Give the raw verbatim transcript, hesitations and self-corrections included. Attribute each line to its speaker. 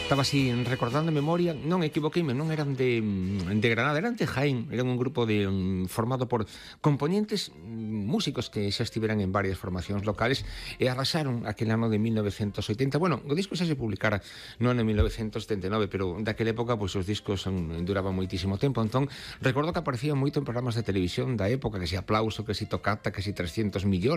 Speaker 1: Estaba así recordando en memoria, non equivoqueime, non eran de, de Granada, eran de Jaén, eran un grupo de um, formado por componentes um, músicos que xa estiveran en varias formacións locales e arrasaron aquel ano de mil novecientos oitenta. Bueno, o disco xa se publicara no ano de mil novecientos setenta e nove, pero daquela época pois, os discos um, duraban moitísimo tempo. Entón, recordo que aparecían moito en programas de televisión da época, que si Aplauso, que si Tocata, que si trescientos millóns,